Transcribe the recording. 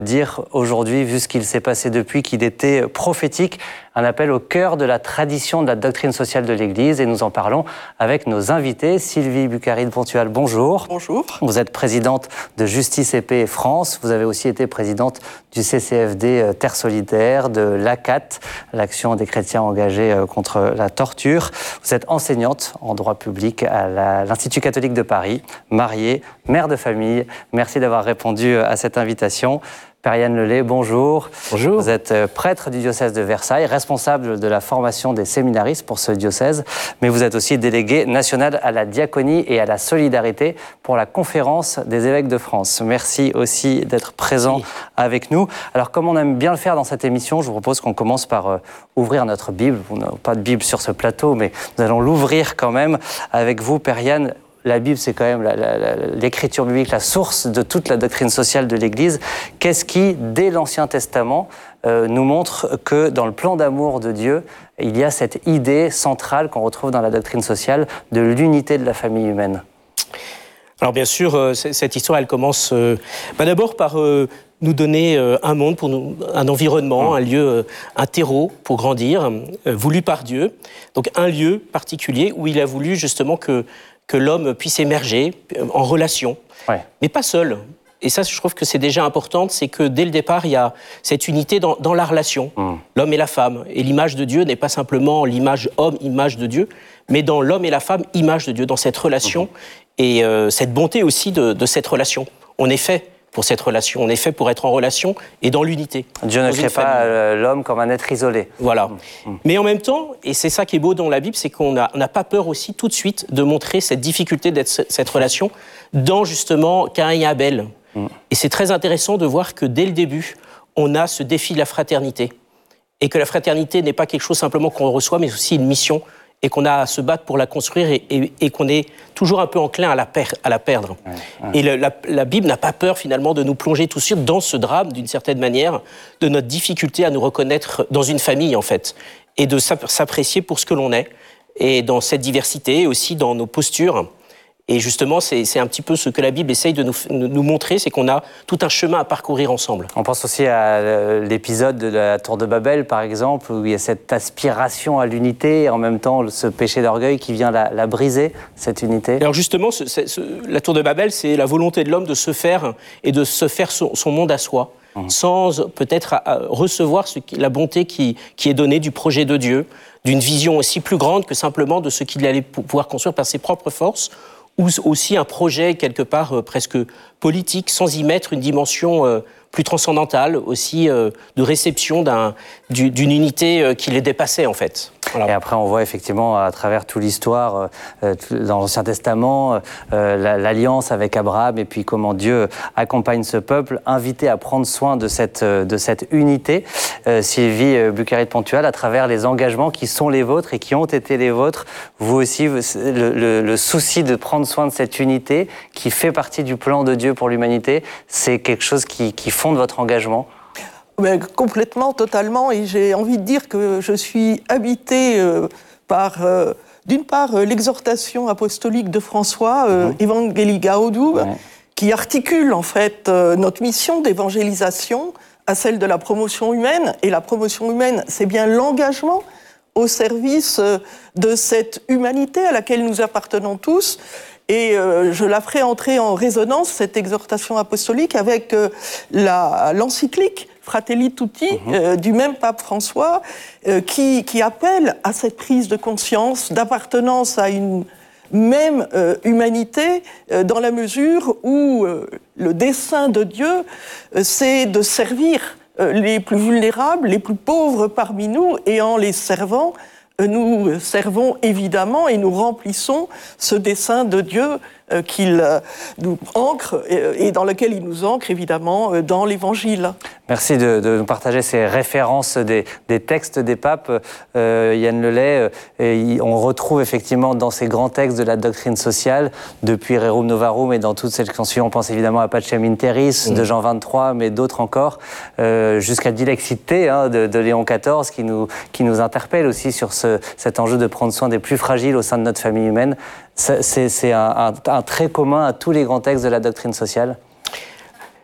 dire aujourd'hui, vu ce qu'il s'est passé depuis, qu'il était prophétique, un appel au cœur de la tradition de la doctrine sociale de l'Église. Et nous en parlons avec nos invités. Sylvie Buccaride-Pontual, bonjour. Bonjour. Vous êtes présidente de Justice et Paix France. Vous avez aussi été présidente du CCFD Terre Solidaire, de l'ACAT, l'Action des chrétiens engagés contre la torture. Vous êtes enseignante en droit public à l'Institut catholique de Paris, mariée, mère de famille. Merci d'avoir répondu à cette invitation. Père Yann Lelay, bonjour. Bonjour. Vous êtes prêtre du diocèse de Versailles, responsable de la formation des séminaristes pour ce diocèse, mais vous êtes aussi délégué national à la diaconie et à la solidarité pour la conférence des évêques de France. Merci aussi d'être présent avec nous. Alors, comme on aime bien le faire dans cette émission, je vous propose qu'on commence par ouvrir notre Bible. On n'a pas de Bible sur ce plateau, mais nous allons l'ouvrir quand même avec vous, Père Yann. La Bible, c'est quand même l'écriture biblique, la source de toute la doctrine sociale de l'Église. Qu'est-ce qui, dès l'Ancien Testament, nous montre que dans le plan d'amour de Dieu, il y a cette idée centrale qu'on retrouve dans la doctrine sociale de l'unité de la famille humaine? Alors bien sûr, cette histoire, elle commence d'abord par nous donner un monde, un environnement, un lieu, un terreau pour grandir, voulu par Dieu. Donc un lieu particulier où il a voulu justement que l'homme puisse émerger en relation, mais pas seul. Et ça, je trouve que c'est déjà important, c'est que dès le départ, il y a cette unité dans la relation, l'homme et la femme. Et l'image de Dieu n'est pas simplement l'image homme, image de Dieu, mais dans l'homme et la femme, image de Dieu, dans cette relation, et cette bonté aussi de cette relation. On est fait pour cette relation, on est fait pour être en relation et dans l'unité. Dieu ne crée pas l'homme comme un être isolé. Voilà. Mais en même temps, et c'est ça qui est beau dans la Bible, c'est qu'on n'a pas peur aussi tout de suite de montrer cette difficulté d'être cette relation dans justement Caïn et Abel. Et c'est très intéressant de voir que dès le début, on a ce défi de la fraternité. Et que la fraternité n'est pas quelque chose simplement qu'on reçoit, mais aussi une mission, et qu'on a à se battre pour la construire, et qu'on est toujours un peu enclin à la perdre. Et la Bible n'a pas peur finalement de nous plonger tout de suite dans ce drame, d'une certaine manière, de notre difficulté à nous reconnaître dans une famille, en fait, et de s'apprécier pour ce que l'on est, et dans cette diversité, aussi dans nos postures. Et justement, c'est un petit peu ce que la Bible essaye de nous montrer, c'est qu'on a tout un chemin à parcourir ensemble. On pense aussi à l'épisode de la Tour de Babel, par exemple, où il y a cette aspiration à l'unité, et en même temps ce péché d'orgueil qui vient la briser, cette unité. Alors justement, la Tour de Babel, c'est la volonté de l'homme de se faire, et de se faire son monde à soi, sans peut-être recevoir la bonté qui est donnée du projet de Dieu, d'une vision aussi plus grande que simplement de ce qu'il allait pouvoir construire par ses propres forces, ou aussi un projet quelque part presque politique, sans y mettre une dimension plus transcendantale, aussi de réception d'une unité qui les dépassait en fait. Voilà. Et après on voit effectivement à travers toute l'histoire, dans l'Ancien Testament, l'alliance avec Abraham et puis comment Dieu accompagne ce peuple, invité à prendre soin de cette unité. Sylvie Buccaride-Pontual, à travers les engagements qui sont les vôtres et qui ont été les vôtres, vous aussi, le souci de prendre soin de cette unité qui fait partie du plan de Dieu pour l'humanité, c'est quelque chose qui fonde votre engagement? Mais complètement, totalement, et j'ai envie de dire que je suis habitée par, d'une part, l'exhortation apostolique de François, Evangelii Gaudium, qui articule en fait notre mission d'évangélisation à celle de la promotion humaine, et la promotion humaine, c'est bien l'engagement au service de cette humanité à laquelle nous appartenons tous. Et je la ferai entrer en résonance, cette exhortation apostolique, avec l'encyclique Fratelli Tutti du même pape François, qui appelle à cette prise de conscience d'appartenance à une même humanité, dans la mesure où le dessein de Dieu, c'est de servir les plus vulnérables, les plus pauvres parmi nous, et en les servant, nous servons évidemment et nous remplissons ce dessein de Dieu qu'il nous ancre et dans lequel il nous ancre évidemment dans l'Évangile. Merci de nous partager ces références des textes des papes. Yann Lelay, on retrouve effectivement dans ces grands textes de la doctrine sociale, depuis Rerum Novarum et dans toutes celles qui sont suivies, on pense évidemment à Pacem in Terris de Jean 23, mais d'autres encore, jusqu'à Dilexite de Léon XIV, qui nous interpelle aussi sur cet enjeu de prendre soin des plus fragiles au sein de notre famille humaine. C'est un trait commun à tous les grands textes de la doctrine sociale.